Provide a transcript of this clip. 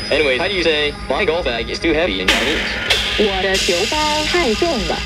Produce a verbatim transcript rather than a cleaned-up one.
Anyway, how do you say my golf bag is too heavy in Chinese? 我的球包太重了。